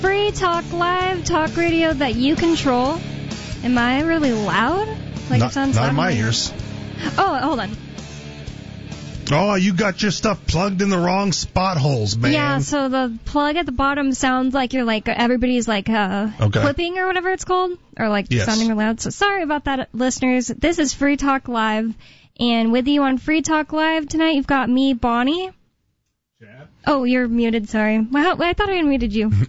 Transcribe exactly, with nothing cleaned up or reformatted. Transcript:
Free Talk Live, talk radio that you control. Am I really loud? Like not, it sounds not loud in my in ears. Oh, hold on. Oh, you got your stuff plugged in the wrong spot holes, man. Yeah, so the plug at the bottom sounds like you're like, everybody's like uh, okay. clipping or whatever it's called, or like yes. sounding really loud. So sorry about that, listeners. This is Free Talk Live, and with you on Free Talk Live tonight, you've got me, Bonnie. Chad? Oh, you're muted, sorry. Well, I thought I unmuted you.